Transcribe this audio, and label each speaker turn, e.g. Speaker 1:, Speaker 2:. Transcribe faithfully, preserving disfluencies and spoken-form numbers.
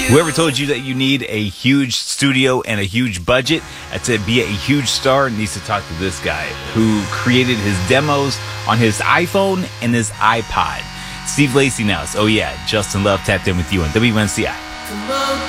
Speaker 1: Whoever told you that you need a huge studio and a huge budget to be a huge star needs to talk to this guy who created his demos on his iPhone and his iPod. Steve Lacy now. Oh yeah, Justin Love tapped in with you on W N C I.